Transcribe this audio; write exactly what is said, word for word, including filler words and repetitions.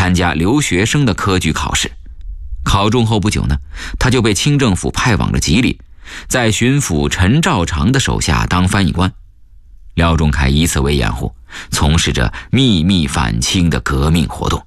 参加留学生的科举考试。考中后不久呢，他就被清政府派往了吉林，在巡抚陈兆常的手下当翻译官。廖仲恺以此为掩护，从事着秘密反清的革命活动。